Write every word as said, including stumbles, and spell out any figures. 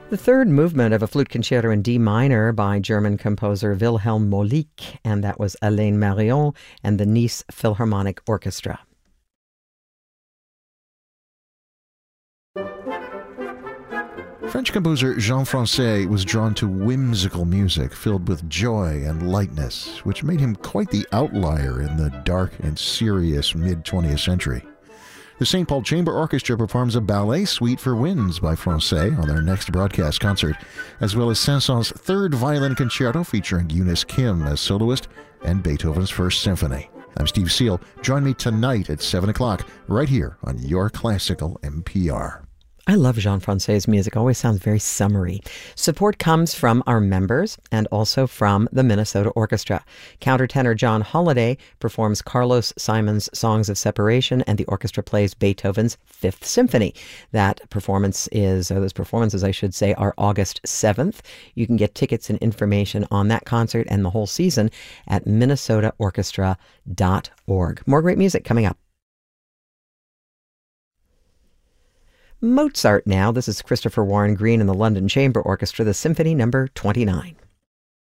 The third movement of a flute concerto in D minor by German composer Wilhelm Molik, and that was Alain Marion and the Nice Philharmonic Orchestra. French composer Jean Francais was drawn to whimsical music filled with joy and lightness, which made him quite the outlier in the dark and serious mid-twentieth century. The Saint Paul Chamber Orchestra performs a ballet suite for winds by Francais on their next broadcast concert, as well as Saint-Saëns' third violin concerto featuring Eunice Kim as soloist and Beethoven's First Symphony. I'm Steve Seal. Join me tonight at seven o'clock right here on Your Classical N P R. I love Jean Francais' music. It always sounds very summery. Support comes from our members and also from the Minnesota Orchestra. Countertenor John Holliday performs Carlos Simon's Songs of Separation, and the orchestra plays Beethoven's Fifth Symphony. That performance is, or those performances, I should say, are August seventh. You can get tickets and information on that concert and the whole season at minnesota orchestra dot org. More great music coming up. Mozart now. This is Christopher Warren Green and the London Chamber Orchestra, the Symphony number twenty-nine.